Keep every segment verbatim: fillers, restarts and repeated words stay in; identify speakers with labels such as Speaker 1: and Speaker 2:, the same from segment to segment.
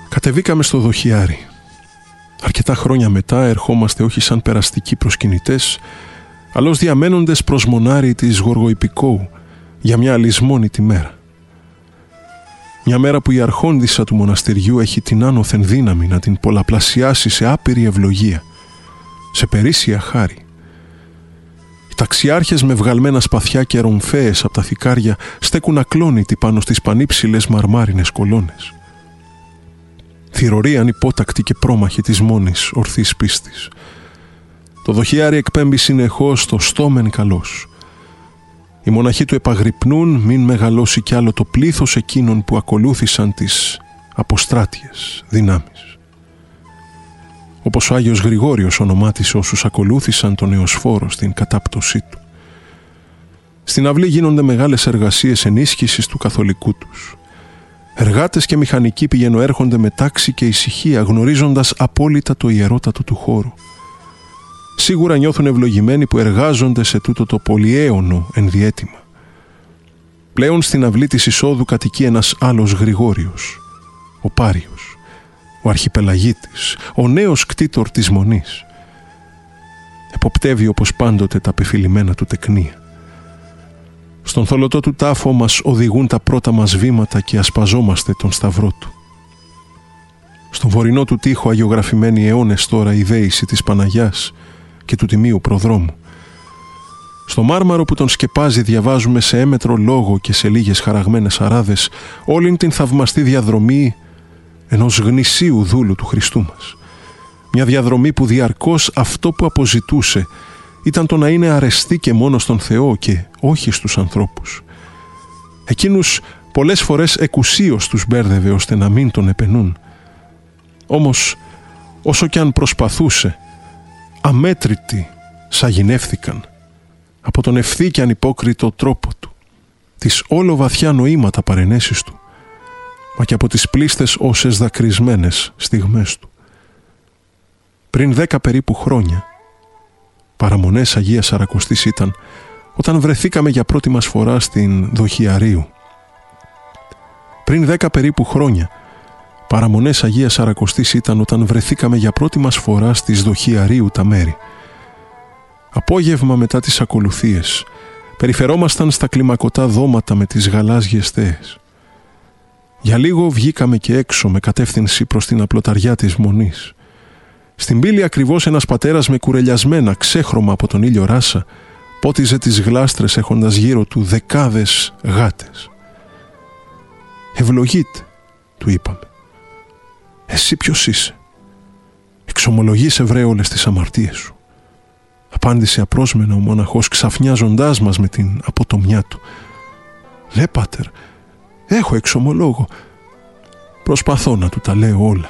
Speaker 1: Κατεβήκαμε στο δοχιάρι. Αρκετά χρόνια μετά ερχόμαστε όχι σαν περαστικοί προσκυνητές, αλλά ως διαμένοντες προς μονάρι της Γοργοϊππικόου για μια αλυσμόνητη μέρα. Μια μέρα που η αρχόντισσα του μοναστηριού έχει την άνωθεν δύναμη να την πολλαπλασιάσει σε άπειρη ευλογία, σε περίσσια χάρη. Οι ταξιάρχες με βγαλμένα σπαθιά και ρομφαίες από τα θικάρια στέκουν ακλόνητοι πάνω στις πανύψηλες μαρμάρινες κολόνες. Θυρωρεί ανυπότακτη και πρόμαχη της μόνης ορθής πίστης. Το δοχιάρι εκπέμπει συνεχώς το στόμεν καλός. Οι μοναχοί του επαγρυπνούν μην μεγαλώσει κι άλλο το πλήθος εκείνων που ακολούθησαν τις αποστράτιες δυνάμεις. Όπως ο Άγιος Γρηγόριος ονομάτισε όσους ακολούθησαν τον Εωσφόρο στην κατάπτωσή του. Στην αυλή γίνονται μεγάλες εργασίες ενίσχυσης του καθολικού τους. Εργάτες και μηχανικοί πηγαινοέρχονται με τάξη και ησυχία, γνωρίζοντας απόλυτα το ιερότατο του χώρου. Σίγουρα νιώθουν ευλογημένοι που εργάζονται σε τούτο το πολυαίωνο ενδιέτημα. Πλέον στην αυλή της εισόδου κατοικεί ένας άλλος Γρηγόριος, ο Πάριος, ο αρχιπελαγίτης, ο νέος κτήτορ της Μονής. Εποπτεύει όπως πάντοτε τα πεφυλημένα του τεκνία. Στον θολωτό του τάφο μας οδηγούν τα πρώτα μας βήματα και ασπαζόμαστε τον σταυρό του. Στον βορεινό του τοίχο αγιογραφημένη αιώνες τώρα η δέηση της Παναγιάς και του Τιμίου Προδρόμου. Στο μάρμαρο που τον σκεπάζει διαβάζουμε σε έμετρο λόγο και σε λίγες χαραγμένες αράδες όλην την θαυμαστή διαδρομή ενός γνησίου δούλου του Χριστού μας. Μια διαδρομή που διαρκώς αυτό που αποζητούσε ήταν το να είναι αρεστή και μόνο στον Θεό και όχι στους ανθρώπους. Εκείνους πολλές φορές εκουσίως τους μπέρδευε ώστε να μην τον επενούν. Όμως όσο κι αν προσπαθούσε, αμέτρητοι σαγηνεύθηκαν από τον ευθύ και ανυπόκριτο τρόπο του, τις όλο βαθιά νοήματα παρενέσεις του, μα και από τις πλήστες όσες δακρυσμένες στιγμές του. Πριν δέκα περίπου χρόνια, παραμονές Αγίας Σαρακοστής ήταν, όταν βρεθήκαμε για πρώτη μας φορά στην Δοχιαρίου. Πριν δέκα περίπου χρόνια, παραμονές Αγίας Σαρακοστής ήταν όταν βρεθήκαμε για πρώτη μας φορά στις Δοχιαρίου τα μέρη. Απόγευμα μετά τις ακολουθίες, περιφερόμασταν στα κλιμακωτά δώματα με τις γαλάζιες θέες. Για λίγο βγήκαμε και έξω με κατεύθυνση προς την απλοταριά της Μονής. Στην πύλη ακριβώς ένας πατέρας με κουρελιασμένα ξέχρωμα από τον ήλιο ράσα πότιζε τις γλάστρες έχοντας γύρω του δεκάδες γάτες. «Ευλογείτε», του είπαμε. «Εσύ ποιος είσαι?» «Εξομολογείσαι βρε όλες τις αμαρτίες σου», απάντησε απρόσμενα ο μοναχός ξαφνιάζοντάς μας με την αποτομιά του. «Ναι πάτερ, έχω εξομολόγο. Προσπαθώ να του τα λέω όλα».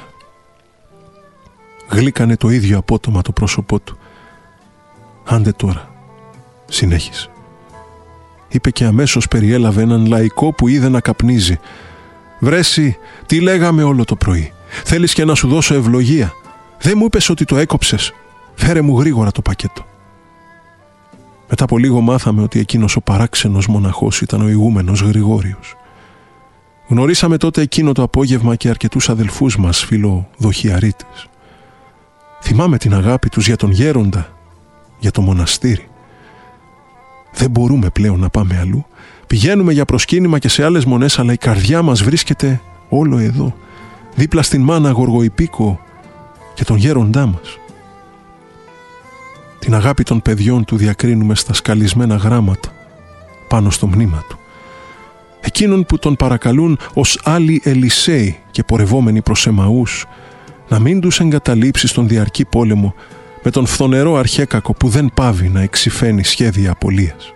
Speaker 1: Γλύκανε το ίδιο απότομα το πρόσωπό του. «Άντε τώρα», συνέχισε. Είπε και αμέσως περιέλαβε έναν λαϊκό που είδε να καπνίζει. «Βρέσει, τι λέγαμε όλο το πρωί? Θέλεις και να σου δώσω ευλογία? Δεν μου είπες ότι το έκοψες? Φέρε μου γρήγορα το πακέτο». Μετά από λίγο μάθαμε ότι εκείνος ο παράξενος μοναχός ήταν ο ηγούμενος Γρηγόριος. Γνωρίσαμε τότε εκείνο το απόγευμα και αρκετούς αδελφούς μας φιλοδοχιαρίτες. Θυμάμαι την αγάπη τους για τον γέροντα, για το μοναστήρι. Δεν μπορούμε πλέον να πάμε αλλού. Πηγαίνουμε για προσκύνημα και σε άλλες μονές, αλλά η καρδιά μας βρίσκεται όλο εδώ, δίπλα στην μάνα Γοργοϊππίκο και τον γέροντά μας. Την αγάπη των παιδιών του διακρίνουμε στα σκαλισμένα γράμματα πάνω στο μνήμα του. Εκείνων που τον παρακαλούν ως άλλοι Ελισέοι και πορευόμενοι προς Εμαούς να μην τους εγκαταλείψει στον διαρκή πόλεμο με τον φθονερό αρχέκακο που δεν πάβει να εξυφαίνει σχέδια απολίας.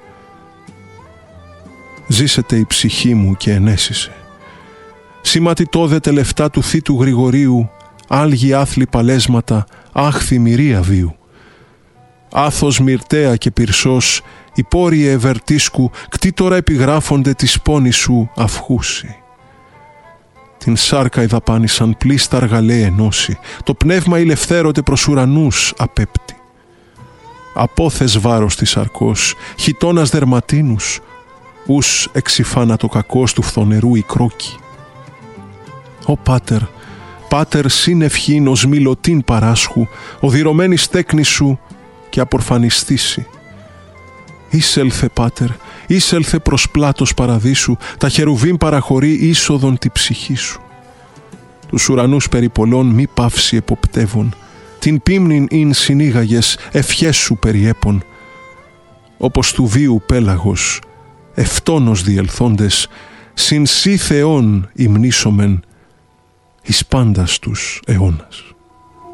Speaker 1: Ζήσεται η ψυχή μου και ενέσισε. Σήματη δε λεφτά του θήτου Γρηγορίου, άλγη άθλη παλέσματα, άχθη μυρία βίου. Άθος μυρτέα και πυρσός, υπόριε ευερτίσκου, κτήτορα επιγράφονται της πόνης σου αυχούση. Την σάρκα η δαπάνη σαν πλήστα αργαλέ ενώσει, το πνεύμα ηλευθέρωτε προς ουρανούς απέπτει. Απόθες βάρος της σαρκός, χιτώνας δερματίνους, ους εξυφάνα το κακός του φθονερού η κρόκη. Ω Πάτερ, Πάτερ συνευχήν ως μιλωτήν παράσχου, οδυρωμένη στέκνη σου και απορφανιστήσει. Είσελθε, Πάτερ, είσελθε προς πλάτος παραδείσου, τα χερουβίμ παραχωρεί είσοδον τη ψυχή σου. Τους ουρανούς περιπολών μη παύσει εποπτεύων, την πίμνην ειν συνήγαγες ευχές σου περιέπων. Όπως του βίου πέλαγος, ευτόνος διελθόντες, συν σύ Θεόν υμνήσομεν εις πάντας τους αιώνας.